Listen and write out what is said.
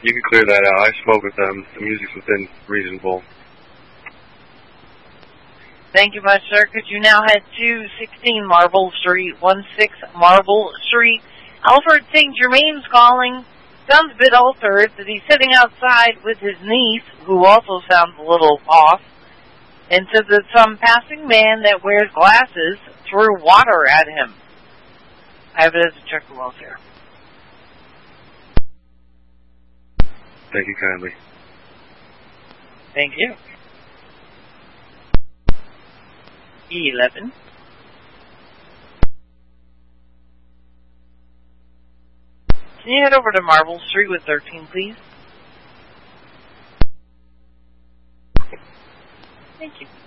You can clear that out. I spoke with them. The music's within reasonable. Thank you much, sir. Could you now head to 16 Marble Street, 16 Marble Street? Alfred St. Germain's calling. Sounds a bit altered that he's sitting outside with his niece, who also sounds a little off, and says that some passing man that wears glasses threw water at him. I have it as a check the welfare. Thank you kindly. Thank you. 11. Can you head over to Marble Street with 13, please? Thank you.